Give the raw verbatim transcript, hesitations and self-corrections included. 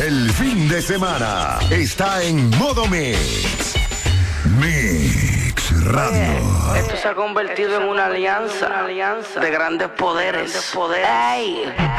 El fin de semana está en modo Mix. Mix Radio. Esto se ha convertido en una alianza, una alianza de grandes poderes. Ey.